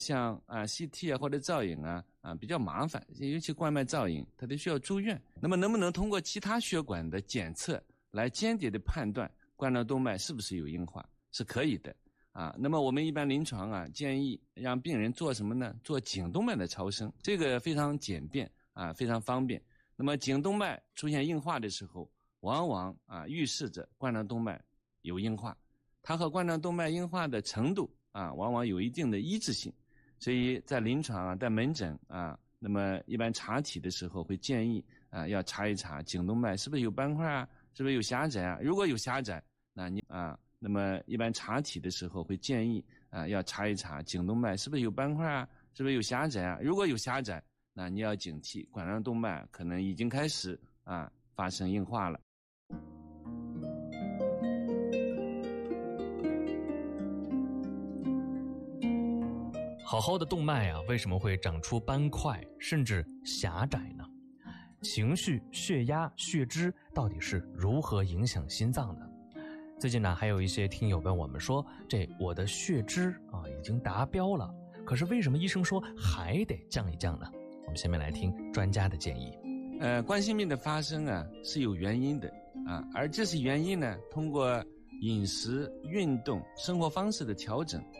像CT 或者造影比较麻烦，尤其冠脉造影它都需要住院。那么能不能通过其他血管的检测来间接的判断冠状动脉是不是有硬化？是可以的那么我们一般临床建议让病人做什么呢？做颈动脉的超声，这个非常简便非常方便。那么颈动脉出现硬化的时候，往往预示着冠状动脉有硬化，它和冠状动脉硬化的程度往往有一定的一致性。所以在临床在门诊那么一般查体的时候会建议要查一查颈动脉是不是有斑块是不是有狭窄如果有狭窄，那么一般查体的时候会建议要查一查颈动脉是不是有斑块是不是有狭窄如果有狭窄，那你要警惕冠状动脉可能已经开始发生硬化了。 好好的动脉为什么会长出斑块甚至狭窄呢？情绪、血压、血脂到底是如何影响心脏的？最近还有一些听友问我们说，我的血脂已经达标了，可是为什么医生说还得降一降呢？我们下面来听专家的建议。 冠心病的发生是有原因的而这些原因呢，通过饮食、运动、生活方式的调整